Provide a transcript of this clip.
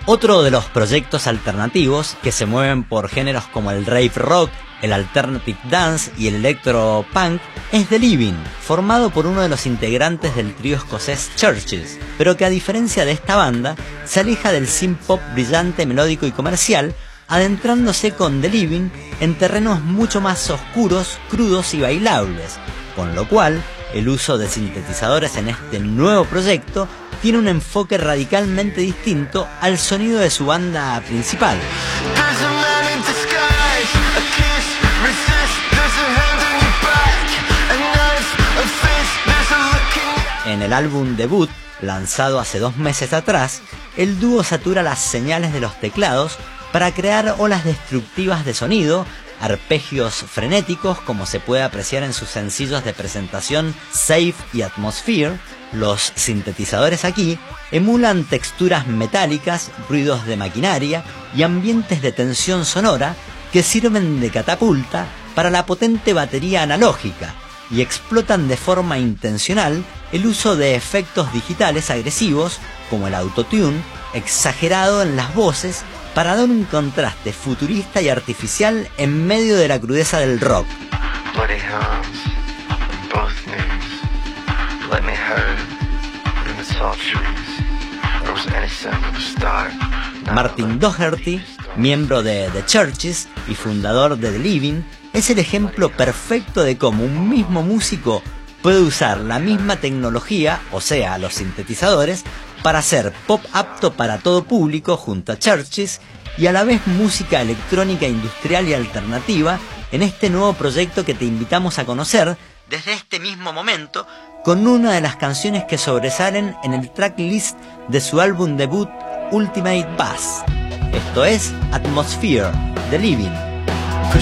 Otro de los proyectos alternativos que se mueven por géneros como el rave rock, el alternative dance y el electro punk es The Living, formado por uno de los integrantes del trío escocés Churches, pero que a diferencia de esta banda se aleja del synth pop brillante, melódico y comercial, adentrándose con The Living en terrenos mucho más oscuros, crudos y bailables, con lo cual el uso de sintetizadores en este nuevo proyecto tiene un enfoque radicalmente distinto al sonido de su banda principal. En el álbum debut, lanzado hace 2 meses atrás, el dúo satura las señales de los teclados para crear olas destructivas de sonido, arpegios frenéticos como se puede apreciar en sus sencillos de presentación Safe y Atmosphere. Los sintetizadores aquí emulan texturas metálicas, ruidos de maquinaria y ambientes de tensión sonora que sirven de catapulta para la potente batería analógica y explotan de forma intencional el uso de efectos digitales agresivos como el autotune exagerado en las voces para dar un contraste futurista y artificial en medio de la crudeza del rock. Martin Doherty, miembro de The Churches y fundador de The Living, es el ejemplo perfecto de cómo un mismo músico puede usar la misma tecnología, o sea, los sintetizadores, para hacer pop apto para todo público junto a Churches y a la vez música electrónica industrial y alternativa en este nuevo proyecto que te invitamos a conocer desde este mismo momento con una de las canciones que sobresalen en el tracklist de su álbum debut Ultimate Bass. Esto es Atmosphere, The Living.